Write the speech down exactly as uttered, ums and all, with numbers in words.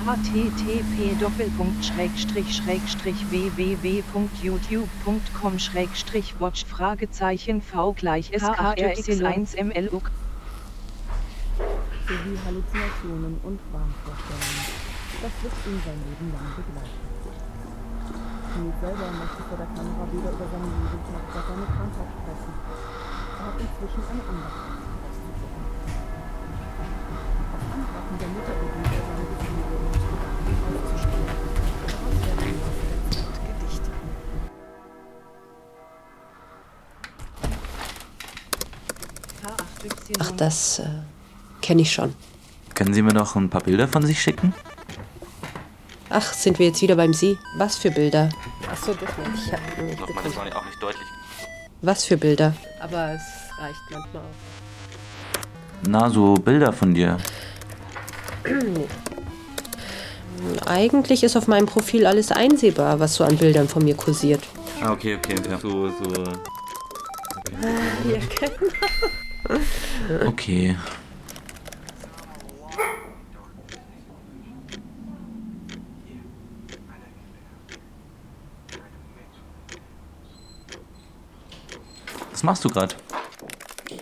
h t t p Doppelpunkt Schrägstrich Schrägstrich w w w punkt youtube punkt com Schrägstrich watch Fragezeichen v gleich s k r x eins m l u k sowie Halluzinationen und Wahnvorstellungen. Das wird ihn sein Leben lang begleiten. Schmid selber möchte vor der Kamera weder über seine Leben noch über seine Krankheit sprechen. Er hat inzwischen eine Andacht auszudrücken. Auf Anraten der Mutter beginnt er seine Gefühle und Gedanken auszuspielen. Daraus werden im Laufe der Zeit Gedichte. Ach, das äh, kenne ich schon. Können Sie mir noch ein paar Bilder von sich schicken? Ach, sind wir jetzt wieder beim Sie? Was für Bilder? Achso, das nicht. Ich hab nicht Doch, meine, das war auch nicht deutlich. Was für Bilder? Aber es reicht manchmal auch. Na, so Bilder von dir. Eigentlich ist auf meinem Profil alles einsehbar, was so an Bildern von mir kursiert. Ah, okay, okay. Ja. So, so. Okay. Ja, genau. Okay. Was machst du gerade?